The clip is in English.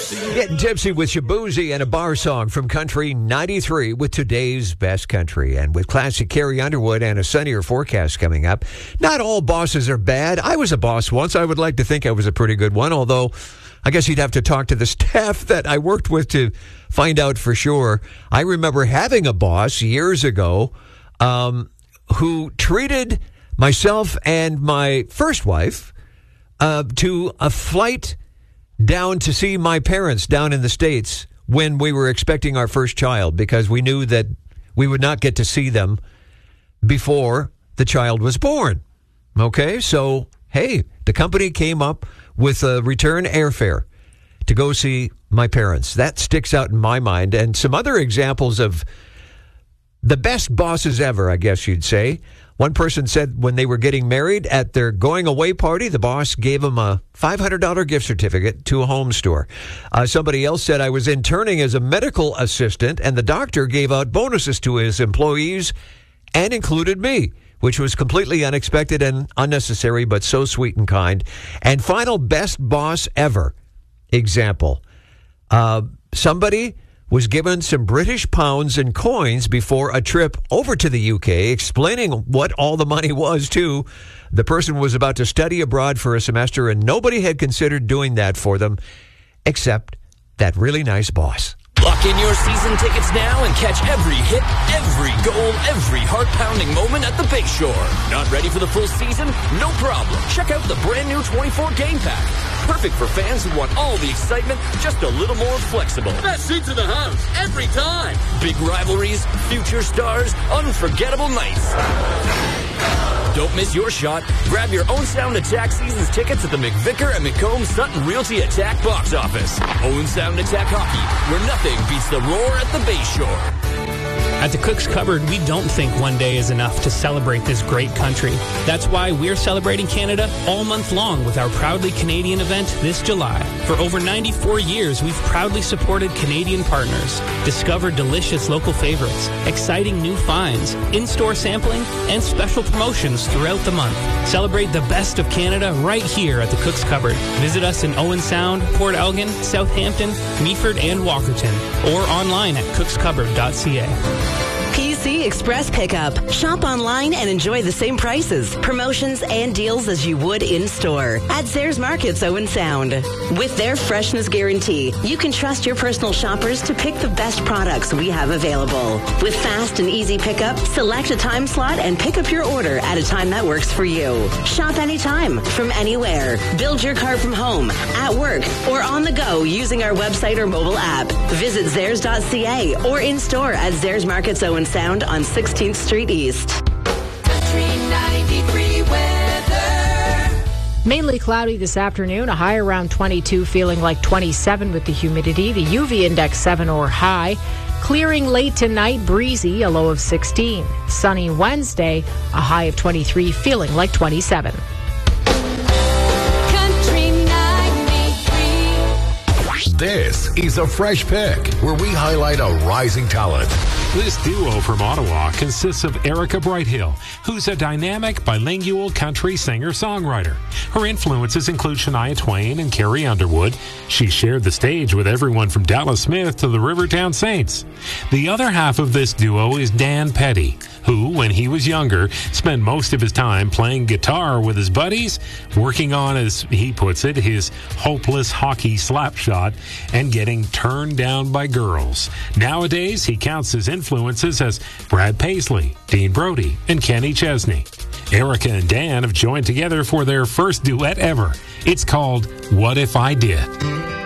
Getting tipsy with Shabuzi and a bar song from Country 93 with today's best country. And with classic Carrie Underwood and a sunnier forecast coming up. Not all bosses are bad. I was a boss once. I would like to think I was a pretty good one, although I guess you'd have to talk to the staff that I worked with to find out for sure. I remember having a boss years ago who treated myself and my first wife to a flight down to see my parents down in the States when we were expecting our first child, because we knew that we would not get to see them before the child was born. Okay, so, hey, the company came up with a return airfare to go see my parents. That sticks out in my mind. And some other examples of the best bosses ever, I guess you'd say. One person said when they were getting married at their going away party, the boss gave them a $500 gift certificate to a home store. Somebody else said I was interning as a medical assistant and the doctor gave out bonuses to his employees and included me, which was completely unexpected and unnecessary, but so sweet and kind. And final best boss ever example. Somebody was given some British pounds and coins before a trip over to the UK, explaining what all the money was, too. The person was about to study abroad for a semester, and nobody had considered doing that for them, except that really nice boss. Lock in your season tickets now and catch every hit, every goal, every heart-pounding moment at the Bayshore. Not ready for the full season? No problem. Check out the brand new 24 Game Pack. Perfect for fans who want all the excitement, just a little more flexible. Best seats in the house, every time. Big rivalries, future stars, unforgettable nights. Don't miss your shot. Grab your Owen Sound Attack Seasons tickets at the McVicker and McComb Sutton Realty Attack box office. Owen Sound Attack Hockey, where nothing beats the roar at the Bayshore. At the Cook's Cupboard, we don't think one day is enough to celebrate this great country. That's why we're celebrating Canada all month long with our Proudly Canadian event this July. For over 94 years, we've proudly supported Canadian partners, discovered delicious local favorites, exciting new finds, in-store sampling, and special promotions throughout the month. Celebrate the best of Canada right here at the Cook's Cupboard. Visit us in Owen Sound, Port Elgin, Southampton, Meaford, and Walkerton, or online at cookscupboard.ca. PC Express Pickup. Shop online and enjoy the same prices, promotions, and deals as you would in-store at Zayres Markets Owen Sound. With their freshness guarantee, you can trust your personal shoppers to pick the best products we have available. With fast and easy pickup, select a time slot and pick up your order at a time that works for you. Shop anytime, from anywhere. Build your cart from home, at work, or on the go using our website or mobile app. Visit Zayres.ca or in-store at Zayres Markets Owen Sound on 16th Street East. Country 93 weather. Mainly cloudy this afternoon, a high around 22, feeling like 27 with the humidity. The UV index 7 or high. Clearing late tonight, breezy, a low of 16. Sunny Wednesday, a high of 23, feeling like 27. Country 93. This is a Fresh Pick, where we highlight a rising talent. This duo from Ottawa consists of Erica Brighthill, who's a dynamic bilingual country singer-songwriter. Her influences include Shania Twain and Carrie Underwood. She shared the stage with everyone from Dallas Smith to the Rivertown Saints. The other half of this duo is Dan Petty, who, when he was younger, spent most of his time playing guitar with his buddies, working on, as he puts it, his hopeless hockey slap shot, and getting turned down by girls. Nowadays, he counts his influences as Brad Paisley, Dean Brody, and Kenny Chesney. Erica and Dan have joined together for their first duet ever. It's called What If I Did?